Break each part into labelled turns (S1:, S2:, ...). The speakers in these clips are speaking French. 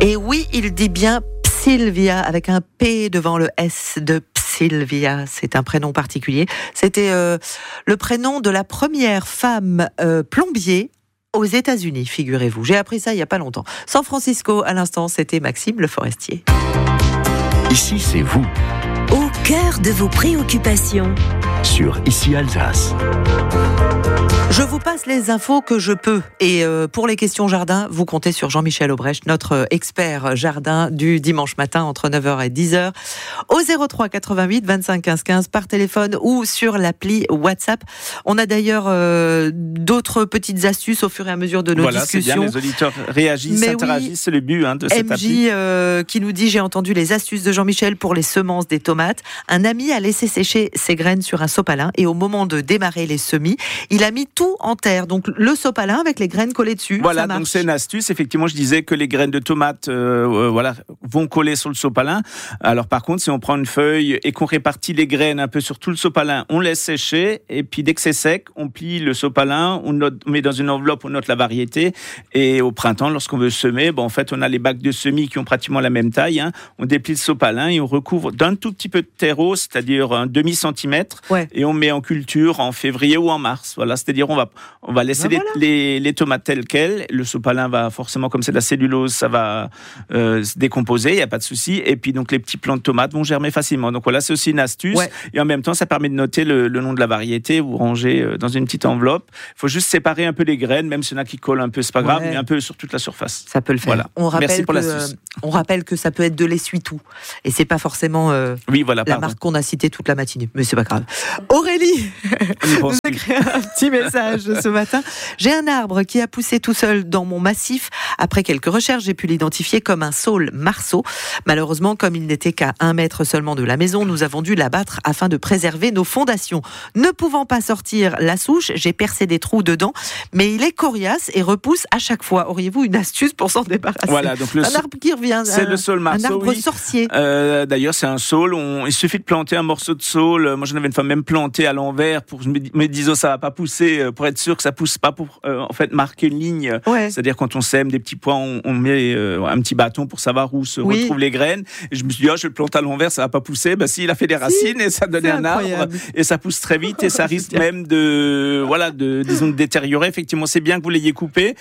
S1: Et oui, il dit bien Sylvia avec un P devant le S de Sylvia. C'est un prénom particulier. C'était le prénom de la première femme plombier aux États-Unis, figurez-vous. J'ai appris ça il n'y a pas longtemps. San Francisco, à l'instant, c'était Maxime Le Forestier.
S2: Ici, c'est vous.
S3: Au cœur de vos préoccupations.
S2: Sur Ici Alsace.
S1: Je vous passe les infos que je peux. Et pour les questions jardin, vous comptez sur Jean-Michel Aubrecht, notre expert jardin du dimanche matin entre 9h et 10h, au 03 88 25 15 15 par téléphone ou sur l'appli WhatsApp. On a d'ailleurs d'autres petites astuces au fur et à mesure de nos discussions.
S4: Voilà, c'est bien, les auditeurs réagissent, interagissent, c'est le but de cette appli.
S1: MJ qui nous dit « J'ai entendu les astuces de Jean-Michel pour les semences des tomates. Un ami a laissé sécher ses graines sur un sopalin et au moment de démarrer les semis, il a mis tout en terre. Donc le sopalin avec les graines collées dessus.
S4: Voilà, donc c'est une astuce. Effectivement, je disais que les graines de tomates vont coller sur le sopalin. Alors par contre, si on prend une feuille et qu'on répartit les graines un peu sur tout le sopalin, on laisse sécher et puis dès que c'est sec, on plie le sopalin, on met dans une enveloppe, on note la variété et au printemps, lorsqu'on veut semer, en fait, on a les bacs de semis qui ont pratiquement la même taille. On déplie le sopalin et on recouvre d'un tout petit peu de terreau, c'est-à-dire un demi-centimètre, et on met en culture en février ou en mars. Voilà, c'est-à-dire on va laisser les tomates telles quelles. Le sopalin va forcément, comme c'est de la cellulose, ça va se décomposer, il n'y a pas de souci. Et puis donc les petits plants de tomates vont germer facilement. Donc voilà, c'est aussi une astuce. Ouais. Et en même temps, ça permet de noter le nom de la variété. Vous rangez dans une petite enveloppe. Il faut juste séparer un peu les graines, même s'il y en a qui collent un peu, c'est pas grave, mais un peu sur toute la surface.
S1: Ça peut le faire.
S4: Voilà. Merci pour l'astuce.
S1: On rappelle que ça peut être de l'essuie-tout. Et c'est pas forcément la marque qu'on a citée toute la matinée. Mais c'est pas grave. Aurélie nous a créé un petit message ce matin. J'ai un arbre qui a poussé tout seul dans mon massif. Après quelques recherches, j'ai pu l'identifier comme un saule marceau. Malheureusement, comme il n'était qu'à 1 mètre seulement de la maison, nous avons dû l'abattre afin de préserver nos fondations. Ne pouvant pas sortir la souche, j'ai percé des trous dedans, mais il est coriace et repousse à chaque fois. Auriez-vous une astuce pour s'en débarrasser?
S4: Voilà, donc
S1: un arbre qui revient.
S4: C'est le saule marceau.
S1: Un arbre sorcier.
S4: D'ailleurs, c'est un saule. Il suffit de planter un morceau de saule. Moi, j'en avais une fois même planté à l'envers pour que je me dise ça va pas pousser, pour être sûr que ça pousse pas, pour en fait marquer une ligne. Ouais. C'est-à-dire quand on sème des petits pois, on met un petit bâton pour savoir où se retrouvent les graines. Et je me suis dit, je le plante à l'envers, ça va pas pousser. Si, il a fait des racines et ça donnait un arbre et ça pousse très vite et ça risque même de détériorer. Effectivement, c'est bien que vous l'ayez coupé.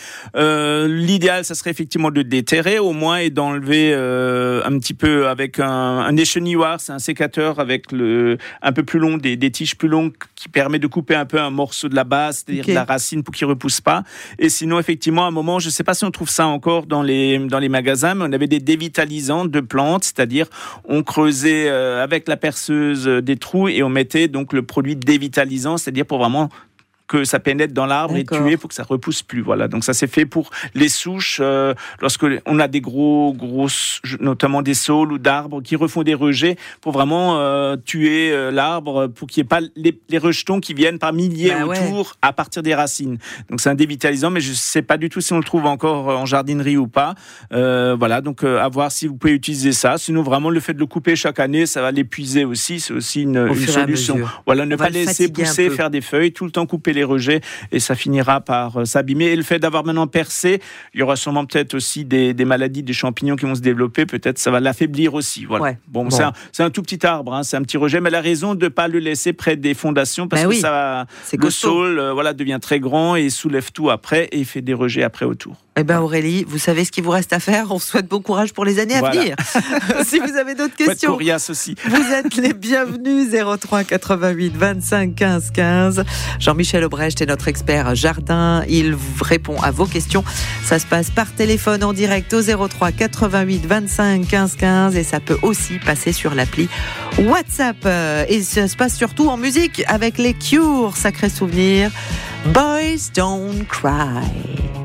S4: L'idéal, ça serait effectivement de déterrer au moins et d'enlever un petit peu avec un échenilloir, c'est un sécateur avec un peu plus long, des tiges plus longues qui permet de couper un peu un morceau de la base, c'est-à-dire de la racine pour qu'il repousse pas. Et sinon, effectivement, à un moment, je sais pas si on trouve ça encore dans les magasins, mais on avait des dévitalisants de plantes, c'est-à-dire on creusait avec la perceuse des trous et on mettait donc le produit dévitalisant, c'est-à-dire pour vraiment que ça pénètre dans l'arbre et tuer pour que ça repousse plus. Voilà. Donc ça c'est fait pour les souches lorsque on a des gros notamment des saules ou d'arbres qui refont des rejets pour vraiment tuer l'arbre pour qu'il n'y ait pas les rejetons qui viennent par milliers autour à partir des racines. Donc c'est un dévitalisant, mais je sais pas du tout si on le trouve encore en jardinerie ou pas. Voilà. Donc à voir si vous pouvez utiliser ça. Sinon vraiment le fait de le couper chaque année, ça va l'épuiser aussi. C'est aussi une solution. Voilà, ne pas laisser pousser, faire des feuilles, tout le temps couper les rejets et ça finira par s'abîmer. Et le fait d'avoir maintenant percé, il y aura sûrement peut-être aussi des maladies, des champignons qui vont se développer, peut-être ça va l'affaiblir aussi. Voilà. Ouais. Bon. C'est un tout petit arbre, c'est un petit rejet, mais elle a raison de ne pas le laisser près des fondations parce que le saule devient très grand et soulève tout après et il fait des rejets après autour.
S1: Aurélie, vous savez ce qu'il vous reste à faire. On souhaite bon courage pour les années à venir. Si vous avez d'autres questions,
S4: coriace aussi.
S1: Vous êtes les bienvenus. 03 88 25 15 15. Jean-Michel Aubrecht est notre expert jardin. Il répond à vos questions. Ça se passe par téléphone en direct au 03 88 25 15 15 et ça peut aussi passer sur l'appli WhatsApp. Et ça se passe surtout en musique avec les Cure. Sacré souvenir. Boys Don't Cry.